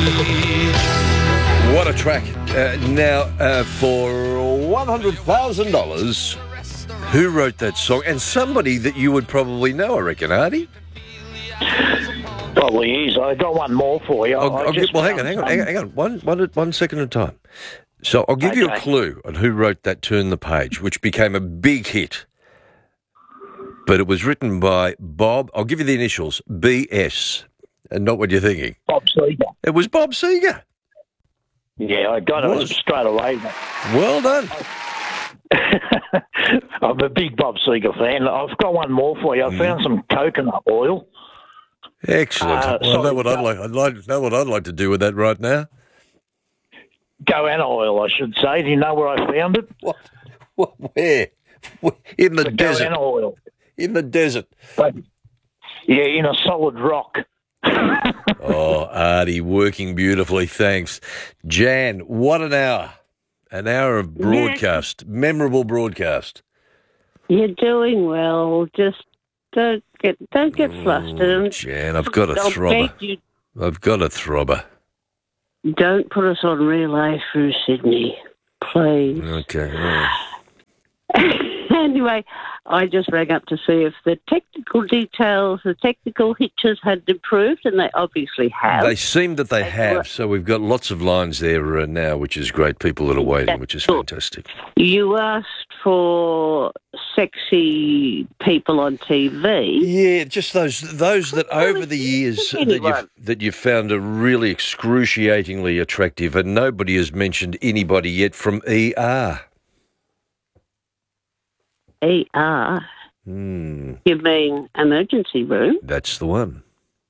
What a track. Now, for $100,000, who wrote that song? And somebody that you would probably know, I reckon, Artie? Probably is. I got one more for you. Hang on. One second at a time. So I'll give you a clue on who wrote that Turn the Page, which became a big hit. But it was written by Bob, I'll give you the initials, B.S., and not what you're thinking. Bob Seger. It was Bob Seger. Yeah, I got it straight away. Well done. I'm a big Bob Seger fan. I've got one more for you. I found some coconut oil. Excellent. Well, I know what I'd like to do with that right now. Goanna oil, I should say. Do you know where I found it? What? Where? In the desert. Goanna oil. In the desert. Yeah, in a solid rock. Oh, Artie, working beautifully. Thanks. Jan, what an hour. An hour of broadcast. Memorable broadcast. You're doing well. Just don't get flustered. Jan, I've got a throbber. I've got a throbber. Don't put us on relay through Sydney, please. Okay. Yeah. Anyway, I just rang up to see if the technical details, the technical hitches had improved, and they obviously have. They seem that they have, so we've got lots of lines there now, which is great. People that are waiting, which is fantastic. You asked for sexy people on TV. Yeah, just those that over the years that you've found are really excruciatingly attractive, and nobody has mentioned anybody yet from ER. ER? You mean emergency room? That's the one.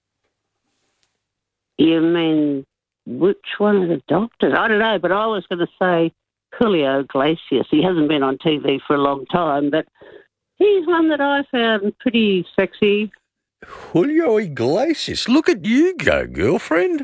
You mean which one of the doctors? I don't know, but I was going to say Julio Iglesias. He hasn't been on TV for a long time, but he's one that I found pretty sexy. Julio Iglesias. Look at you go, girlfriend.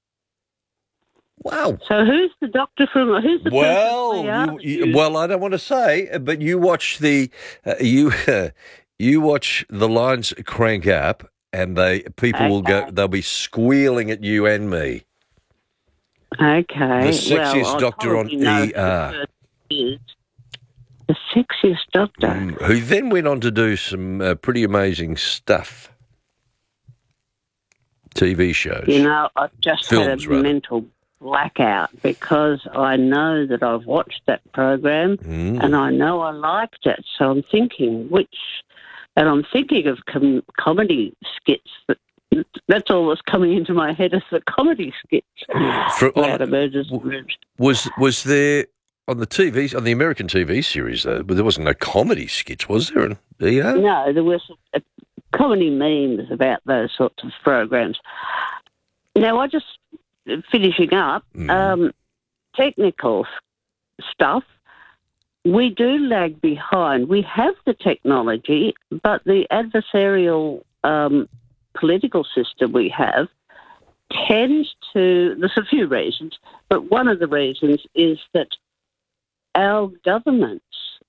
Wow. So who's the doctor from? Who's the well, well, I don't want to say, but you watch the you watch the lines crank up, and people will go. They'll be squealing at you and me. Okay. The sexiest doctor on ER. The sexiest doctor. Who then went on to do some pretty amazing stuff. TV shows. You know, I've just had a mental blackout because I know that I've watched that program and I know I liked it. So I'm thinking and I'm thinking of comedy skits. That's all that's coming into my head is the comedy skits about emergency rooms. Was there on the American TV series though? But there wasn't no comedy skits, was there? No, there was comedy memes about those sorts of programs. Now I just. Finishing up, technical stuff, we do lag behind. We have the technology, but the adversarial political system we have tends to, there's a few reasons, but one of the reasons is that our governments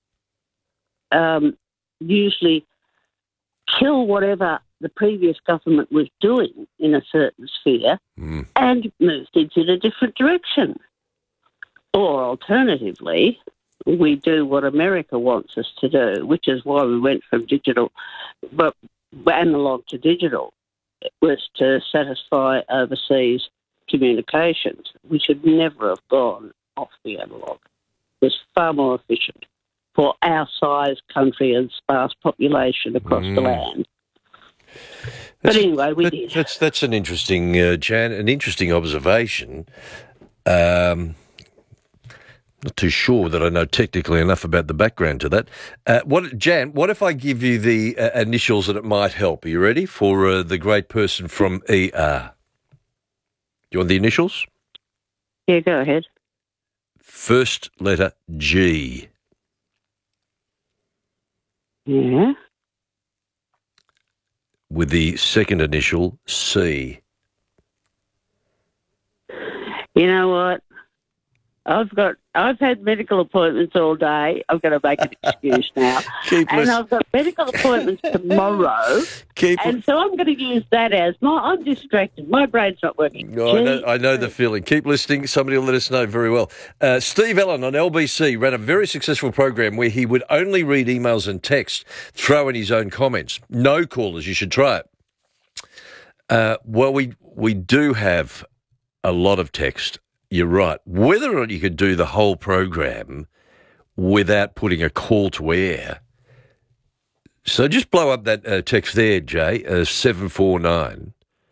usually kill whatever the previous government was doing in a certain sphere and moved into a different direction. Or alternatively, we do what America wants us to do, which is why we went from analog to digital. It was to satisfy overseas communications. We should never have gone off the analog. It was far more efficient for our size country and sparse population across the land. But anyway, we did. That's an interesting, Jan, an interesting observation. Not too sure that I know technically enough about the background to that. Jan, what if I give you the initials and it might help? Are you ready for the great person from ER? Do you want the initials? Yeah, go ahead. First letter G. Yeah. With the second initial C. You know what? I've had medical appointments all day. I've got to make an excuse now. I've got medical appointments tomorrow. So I'm going to use that as I'm distracted. My brain's not working. No, I know the feeling. Keep listening. Somebody will let us know very well. Steve Allen on LBC ran a very successful program where he would only read emails and text, throw in his own comments. No callers. You should try it. Well, we do have a lot of text. You're right. Whether or not you could do the whole program without putting a call to air. So just blow up that text there, Jay, 749.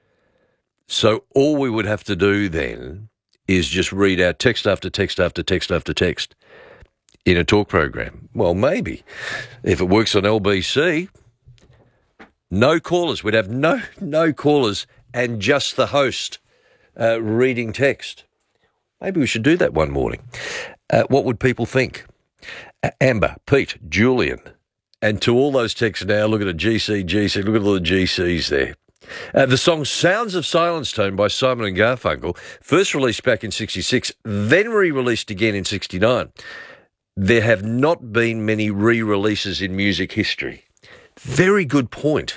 So all we would have to do then is just read out text after text after text after text in a talk program. Well, maybe. If it works on LBC, no callers. We'd have no callers and just the host reading text. Maybe we should do that one morning. What would people think? Amber, Pete, Julian, and to all those texts now, look at a GC, look at all the GCs there. The song Sounds of Silence Tone by Simon and Garfunkel, first released back in 66, then re-released again in 69. There have not been many re-releases in music history. Very good point.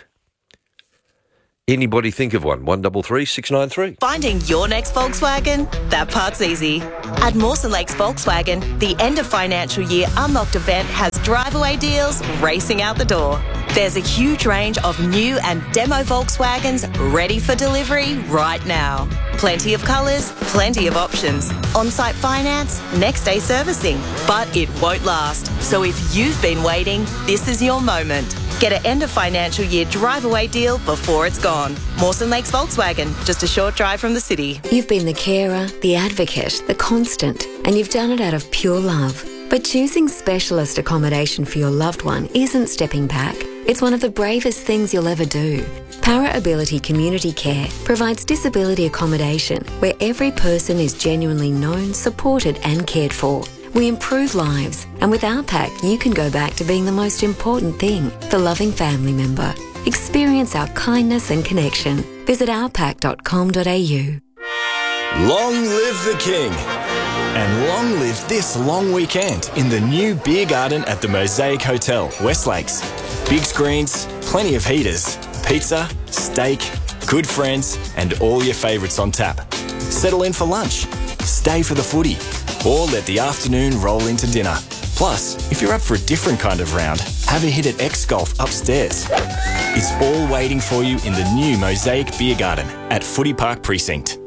Anybody think of one? 133 693. Finding your next Volkswagen? That part's easy. At Mawson Lakes Volkswagen, the end of financial year unlocked event has drive-away deals racing out the door. There's a huge range of new and demo Volkswagens ready for delivery right now. Plenty of colours, plenty of options. On-site finance, next-day servicing. But it won't last. So if you've been waiting, this is your moment. Get an end of financial year drive-away deal before it's gone. Mawson Lakes Volkswagen, just a short drive from the city. You've been the carer, the advocate, the constant, and you've done it out of pure love. But choosing specialist accommodation for your loved one isn't stepping back. It's one of the bravest things you'll ever do. Para Ability Community Care provides disability accommodation where every person is genuinely known, supported and cared for. We improve lives, and with OurPack, you can go back to being the most important thing, the loving family member. Experience our kindness and connection. Visit ourpack.com.au. Long live the King! And long live this long weekend in the new beer garden at the Mosaic Hotel, West Lakes. Big screens, plenty of heaters, pizza, steak, good friends, and all your favourites on tap. Settle in for lunch, stay for the footy, or let the afternoon roll into dinner. Plus, if you're up for a different kind of round, have a hit at X Golf upstairs. It's all waiting for you in the new Mosaic Beer Garden at Footy Park Precinct.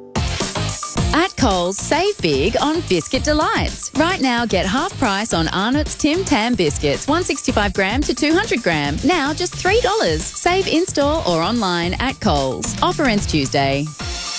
At Coles, save big on Biscuit Delights. Right now, get half price on Arnott's Tim Tam biscuits, 165 gram to 200 gram. Now just $3. Save in-store or online at Coles. Offer ends Tuesday.